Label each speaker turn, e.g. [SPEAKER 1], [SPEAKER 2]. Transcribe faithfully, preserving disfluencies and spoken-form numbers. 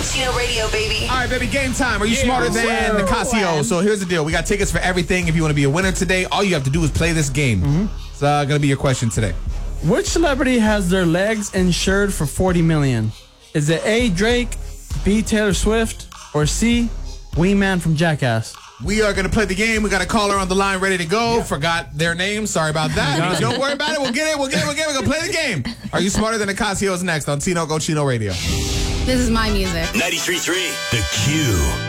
[SPEAKER 1] Chino Radio, baby.
[SPEAKER 2] All right, baby, game time. Are you
[SPEAKER 3] Yeah,
[SPEAKER 2] smarter than
[SPEAKER 3] well,
[SPEAKER 2] Nicasio?
[SPEAKER 3] well.
[SPEAKER 2] So here's the deal. We got tickets for everything. If you want to be a winner today, all you have to do is play this game.
[SPEAKER 3] Mm-hmm.
[SPEAKER 2] It's uh, going to be your question today.
[SPEAKER 3] Which celebrity has their legs insured for forty million dollars? Is it A, Drake, B, Taylor Swift, or C, Wingman from Jackass?
[SPEAKER 2] We are going to play the game. We got a caller on the line ready to go. Yeah. Forgot their name. Sorry about that. Don't worry about it. We'll get it. We'll get it. We'll get it. We're going to play the game. Are you smarter than Nicasio? Is next on Tino Go Chino Radio.
[SPEAKER 4] This is my music.
[SPEAKER 5] ninety-three point three The Q.